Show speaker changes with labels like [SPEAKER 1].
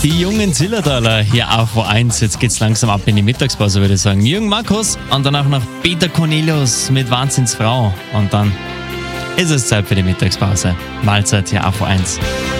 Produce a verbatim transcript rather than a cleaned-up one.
[SPEAKER 1] Die jungen Zillertaler hier auf V eins. Jetzt geht's langsam ab in die Mittagspause, würde ich sagen. Jürgen Markus und danach noch Peter Cornelius mit Wahnsinnsfrau. Und dann ist es Zeit für die Mittagspause. Mahlzeit hier auf V eins.